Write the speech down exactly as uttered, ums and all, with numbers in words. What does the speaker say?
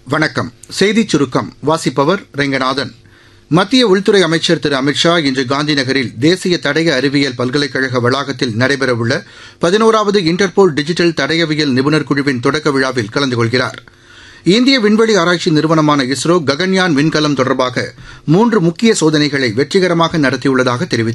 வணக்கம். செய்திச் சுருக்கம் வாசிப்பவர் ரெங்கநாதன். மத்திய உள்துறை அமைச்சர் திரு அமித்ஷா இன்று காந்தி நகரில் தேசிய தடய அறிவியல் பல்கலைக்கழக வளாகத்தில் நடைபெறவுள்ள பதினோராவது இன்டர்போல் டிஜிட்டல் தடயவியல் நிபுணர் குழுவின் தொடக்க விழாவில் கலந்து கொள்கிறார். இந்திய விண்வெளி ஆராய்ச்சி நிறுவனமான இஸ்ரோ ககன்யான் விண்கலம் தொடர்பாக மூன்று முக்கிய சோதனைகளை வெற்றிகரமாக நடத்தியுள்ளதாக தெரிவித்துள்ளது.